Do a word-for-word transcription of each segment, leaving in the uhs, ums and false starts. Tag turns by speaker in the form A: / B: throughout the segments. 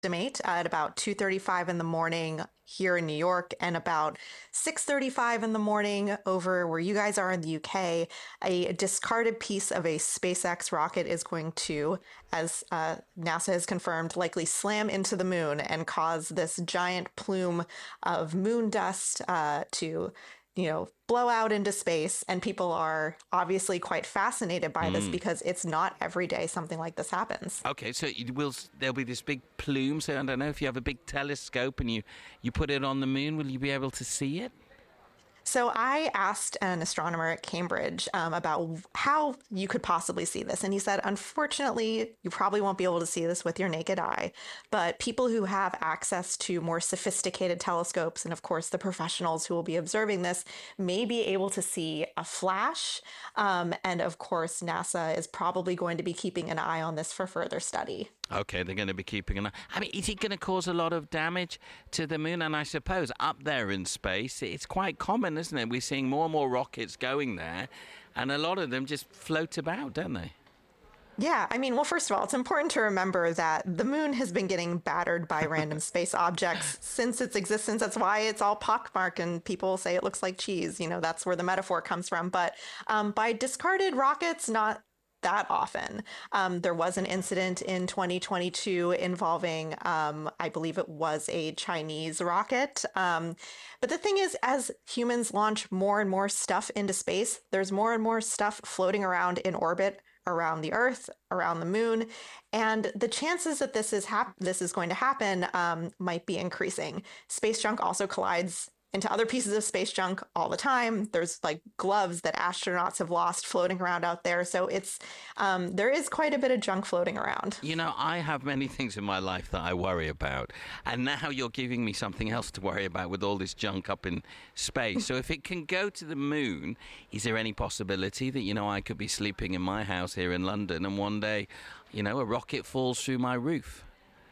A: estimate at about two thirty-five in the morning here in New York and about six thirty-five in the morning over where you guys are in the U K, a discarded piece of a SpaceX rocket is going to, as uh, NASA has confirmed, likely slam into the moon and cause this giant plume of moon dust uh, to you know, blow out into space. And people are obviously quite fascinated by this
B: Mm.
A: because it's not every day something like this happens.
B: Okay, so it will there'll be this big plume. So I don't know if you have a big telescope and you you put it on the moon, will you be able to see it?
A: So I asked an astronomer at Cambridge um, about how you could possibly see this. And he said, unfortunately, you probably won't be able to see this with your naked eye. But people who have access to more sophisticated telescopes, and of course, the professionals who will be observing this, may be able to see a flash. Um, and of course, NASA is probably going to be keeping an eye on this for further study.
B: Okay, they're going to be keeping an eye. I mean, is it going to cause a lot of damage to the moon? And I suppose up there in space, it's quite common, isn't it? We're seeing more and more rockets going there, and a lot of them just float about, don't they?
A: Yeah, I mean, well, first of all, it's important to remember that the moon has been getting battered by random space objects since its existence. That's why it's all pockmarked and people say it looks like cheese. You know, that's where the metaphor comes from. But um, by discarded rockets, not that often. Um, there was an incident in twenty twenty-two involving, um, I believe it was a Chinese rocket. Um, but the thing is, as humans launch more and more stuff into space, there's more and more stuff floating around in orbit around the Earth, around the moon, and the chances that this is hap- this is going to happen um, might be increasing. Space junk also collides into other pieces of space junk all the time. There's like gloves that astronauts have lost floating around out there. So it's um, there is quite a bit of junk floating around.
B: You know, I have many things in my life that I worry about. And now you're giving me something else to worry about with all this junk up in space. So if it can go to the moon, is there any possibility that, you know, I could be sleeping in my house here in London and one day, you know, a rocket falls through my roof?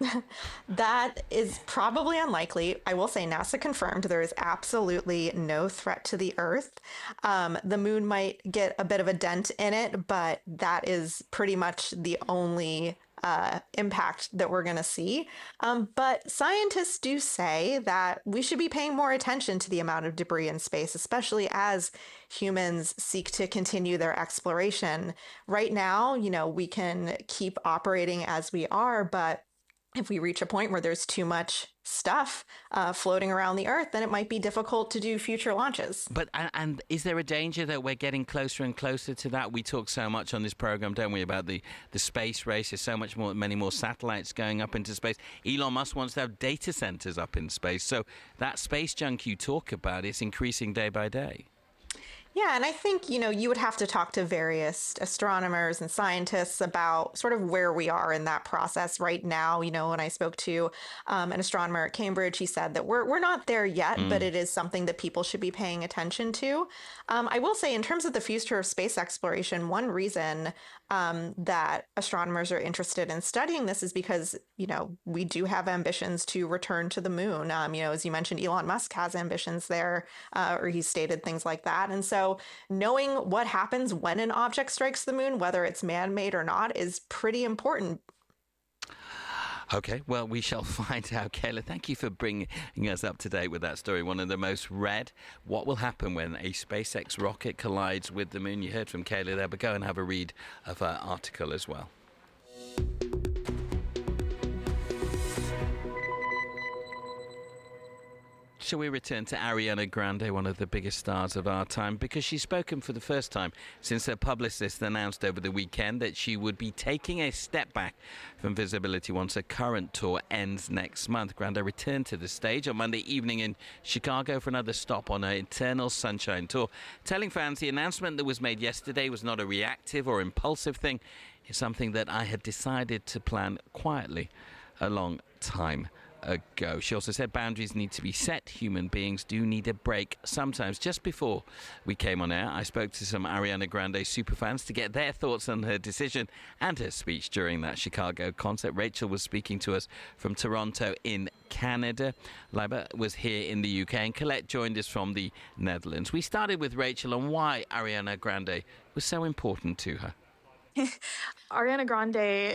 A: That is probably unlikely. I will say NASA confirmed there is absolutely no threat to the Earth. Um, the moon might get a bit of a dent in it, but that is pretty much the only uh, impact that we're going to see. Um, but scientists do say that we should be paying more attention to the amount of debris in space, especially as humans seek to continue their exploration. Right now, you know, we can keep operating as we are, but if we reach a point where there's too much stuff uh, floating around the Earth, then it might be difficult to do future launches.
B: But and, and is there a danger that we're getting closer and closer to that? We talk so much on this program, don't we, about the, the space race. There's so much more, many more satellites going up into space. Elon Musk wants to have data centers up in space. So that space junk you talk about is increasing day by day.
A: Yeah, and I think, you know, you would have to talk to various astronomers and scientists about sort of where we are in that process right now. You know, when I spoke to um, an astronomer at Cambridge, he said that we're, we're not there yet, mm. but it is something that people should be paying attention to. Um, I will say, in terms of the future of space exploration, one reason um, that astronomers are interested in studying this is because, you know, we do have ambitions to return to the moon. Um, you know, as you mentioned, Elon Musk has ambitions there, uh, or he's stated things like that. And so knowing what happens when an object strikes the moon, whether it's man-made or not, is pretty important.
B: Okay, well, we shall find out. Kayla, thank you for bringing us up to date with that story. One of the most read. What will happen when a SpaceX rocket collides with the moon? You heard from Kayla there, but go and have a read of her article as well. Shall we return to Ariana Grande, one of the biggest stars of our time, because she's spoken for the first time since her publicist announced over the weekend that she would be taking a step back from visibility once her current tour ends next month. Grande returned to the stage on Monday evening in Chicago for another stop on her Eternal Sunshine tour, telling fans the announcement that was made yesterday was not a reactive or impulsive thing. It's something that I had decided to plan quietly a long time ago. She also said boundaries need to be set. Human beings do need a break sometimes. Just before we came on air, I spoke to some Ariana Grande superfans to get their thoughts on her decision and her speech during that Chicago concert. Rachel was speaking to us from Toronto in Canada. Liba was here in the U K, and Colette joined us from the Netherlands. We started with Rachel on why Ariana Grande was so important to her.
C: Ariana Grande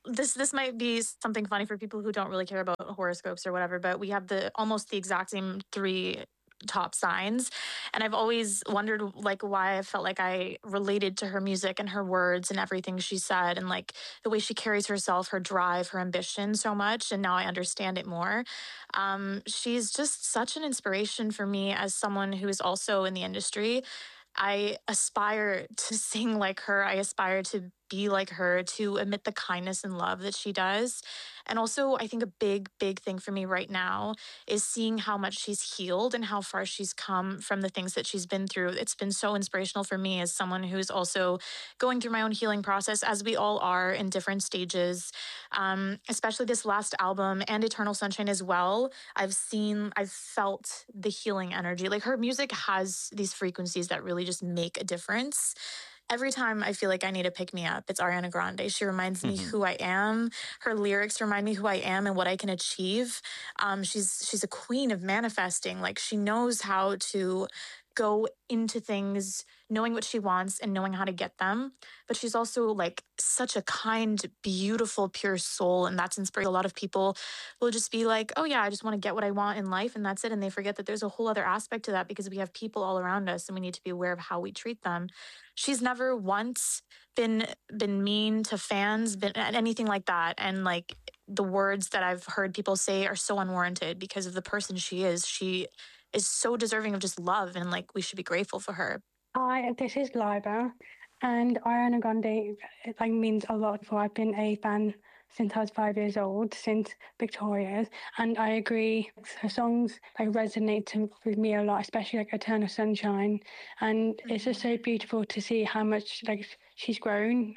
C: this this might be something funny for people who don't really care about horoscopes or whatever, but we have the almost the exact same three top signs, and I've always wondered like why I felt like I related to her music and her words and everything she said, and like the way she carries herself, her drive, her ambition so much, and now I understand it more. Um, she's just such an inspiration for me as someone who is also in the industry. I aspire to sing like her. I aspire to be like her, to emit the kindness and love that she does. And also, I think a big, big thing for me right now is seeing how much she's healed and how far she's come from the things that she's been through. It's been so inspirational for me as someone who's also going through my own healing process, as we all are in different stages. Um, especially this last album and Eternal Sunshine as well. I've seen, I've felt the healing energy. Like her music has these frequencies that really just make a difference. Every time I feel like I need to pick me up, it's Ariana Grande. She reminds me who I am. Her lyrics remind me who I am and what I can achieve. Um, she's she's a queen of manifesting. Like she knows how to go into things knowing what she wants and knowing how to get them. But she's also like such a kind, beautiful, pure soul. And that's inspiring. A lot of people will just be like, oh yeah, I just want to get what I want in life and that's it. And they forget that there's a whole other aspect to that because we have people all around us and we need to be aware of how we treat them. She's never once been been mean to fans, been anything like that. And like the words that I've heard people say are so unwarranted because of the person she is. She is so deserving of just love and like we should be grateful for her.
D: Hi, this is Liba, and Ariana Grande it, like means a lot for. I've been a fan since I was five years old, since Victoria's, and I agree. Her songs like resonate to, with me a lot, especially like Eternal Sunshine, and mm-hmm. It's just so beautiful to see how much like she's grown.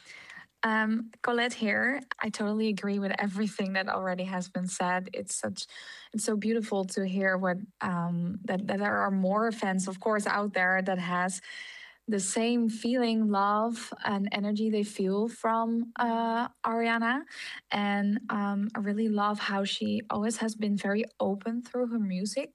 E: Um, Colette here. I totally agree with everything that already has been said. It's such, it's so beautiful to hear what um, that that there are more fans, of course, out there that has the same feeling, love, and energy they feel from uh, Ariana. And um, I really love how she always has been very open through her music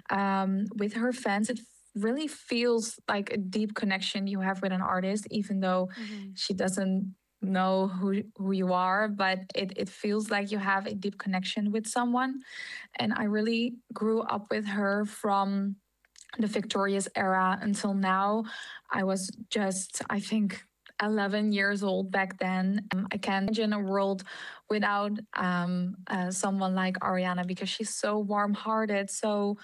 E: um, with her fans. It really feels like a deep connection you have with an artist, even though mm-hmm. she doesn't know who who you are, but it, it feels like you have a deep connection with someone. And I really grew up with her from the Victoria's era until now. I was just, I think, eleven years old back then. Um, I can't imagine a world without um, uh, someone like Ariana, because she's so warm-hearted, so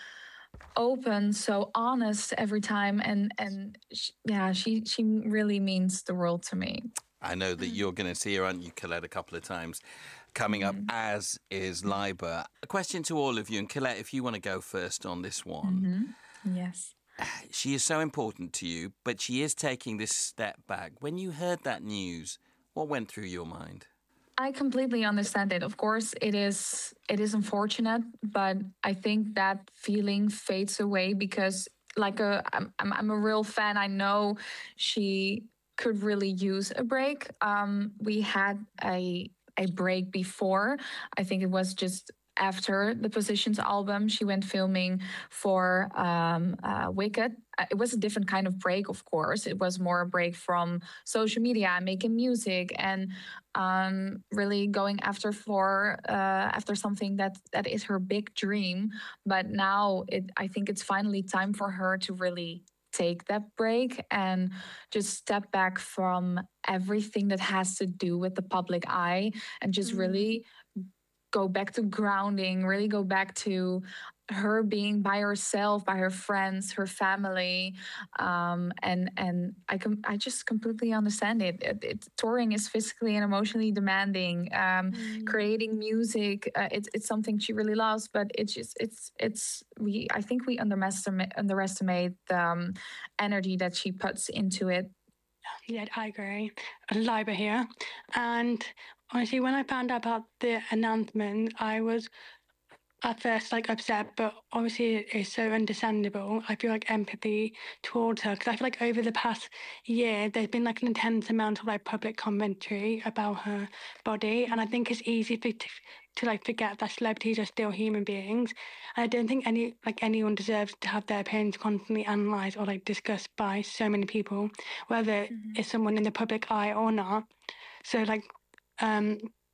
E: open, so honest every time, and and she, yeah, she she really means the world to me.
B: I know that you're going to see her, aren't you, Colette, a couple of times coming up, mm-hmm. as is Liba. A question to all of you, and Colette, if you want to go first on this one.
E: Mm-hmm. Yes.
B: She is so important to you, but she is taking this step back. When you heard that news, what went through your mind?
E: I completely understand it. Of course, it is it is unfortunate, but I think that feeling fades away because, like, a I'm I'm, I'm a real fan. I know she could really use a break. Um, we had a a break before. I think it was just after the Positions album. She went filming for um, uh, Wicked. It was a different kind of break, of course. It was more a break from social media, making music, and um, really going after for uh, after something that that is her big dream. But now, it I think it's finally time for her to really take that break and just step back from everything that has to do with the public eye and just mm-hmm. really go back to grounding, really go back to her being by herself, by her friends, her family, um, and and I com- I just completely understand it. It, it. Touring is physically and emotionally demanding. Um, mm. Creating music, uh, it's it's something she really loves, but it's just it's it's we. I think we underestimate underestimate the um, energy that she puts into it.
D: Yeah, I agree. Liba here, and honestly, when I found out about the announcement, I was at first like upset, but obviously it's so understandable. I feel like empathy towards her because I feel like over the past year there's been like an intense amount of like public commentary about her body, and I think it's easy for to, to like forget that celebrities are still human beings. And I don't think any like anyone deserves to have their appearance constantly analysed or like discussed by so many people, whether mm-hmm. it's someone in the public eye or not. So like um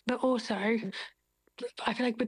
D: but also I feel like with